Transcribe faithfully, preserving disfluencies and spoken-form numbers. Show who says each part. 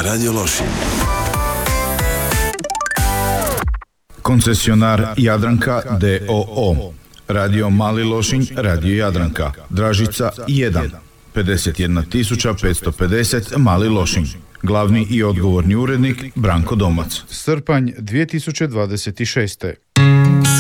Speaker 1: Radio Lošinj.
Speaker 2: Koncesionar Jadranka d o o. Radio Mali Lošinj, Radio Jadranka. Dražica jedan. pedeset jedna tisuća petsto pedeset Mali Lošinj. Glavni i odgovorni urednik Branko Domac.
Speaker 3: Srpanj dvije tisuće dvadeset šeste.